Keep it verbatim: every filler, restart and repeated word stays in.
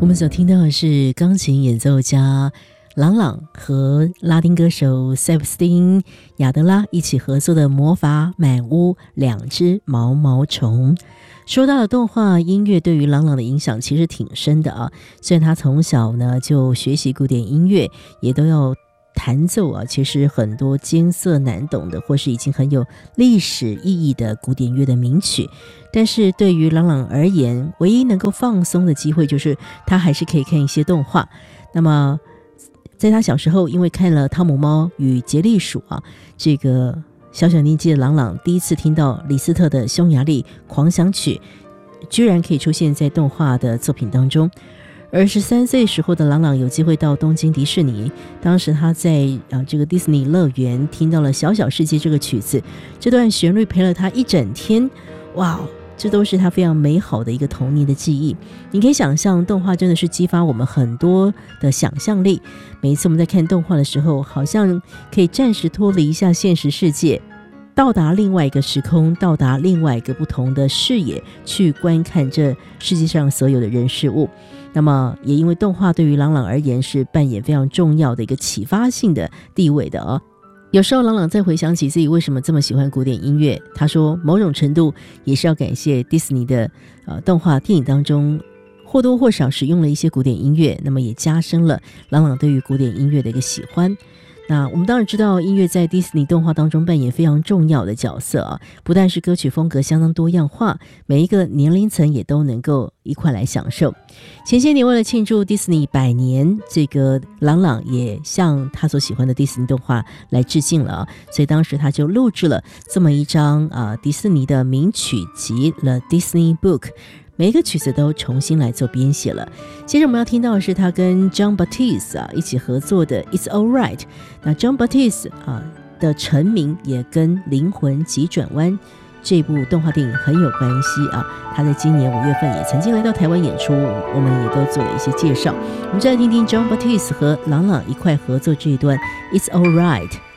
我们所听到的是钢琴演奏家朗朗和拉丁歌手塞布斯汀·亚德拉一起合作的《魔法满屋两只毛毛虫》。说到了动画音乐对于朗朗的影响其实挺深的啊，虽然他从小呢就学习古典音乐，也都要弹奏啊，其实很多艰涩难懂的或是已经很有历史意义的古典乐的名曲，但是对于朗朗而言，唯一能够放松的机会就是他还是可以看一些动画。那么在他小时候，因为看了《汤姆猫与杰利鼠》啊，这个小小年纪的朗朗第一次听到李斯特的匈牙利狂想曲居然可以出现在动画的作品当中。而十三岁时候的朗朗有机会到东京迪士尼，当时他在、呃、这个迪士尼乐园听到了《小小世界》这个曲子，这段旋律陪了他一整天，哇，这都是他非常美好的一个童年的记忆。你可以想象，动画真的是激发我们很多的想象力，每一次我们在看动画的时候，好像可以暂时脱离一下现实世界，到达另外一个时空，到达另外一个不同的视野，去观看这世界上所有的人事物。那么也因为动画对于朗朗而言是扮演非常重要的一个启发性的地位的哦。有时候朗朗在回想起自己为什么这么喜欢古典音乐，他说某种程度也是要感谢迪士尼的呃动画电影当中或多或少使用了一些古典音乐，那么也加深了朗朗对于古典音乐的一个喜欢。那我们当然知道音乐在迪士尼动画当中扮演非常重要的角色啊，不但是歌曲风格相当多样化，每一个年龄层也都能够一块来享受。前些年为了庆祝迪士尼百年，这个朗朗也向他所喜欢的迪士尼动画来致敬了啊，所以当时他就录制了这么一张啊迪士尼的名曲集 The Disney Book，每一个曲子都重新来做编写了。接着我们要听到的是他跟 Jon Batiste 啊一起合作的 It's Alright。 那 Jon Batiste 啊的成名也跟灵魂急转弯这部动画电影很有关系啊，他在今年五月份也曾经来到台湾演出，我们也都做了一些介绍。我们再来听听 Jon Batiste 和朗朗一块合作这一段 It's Alright。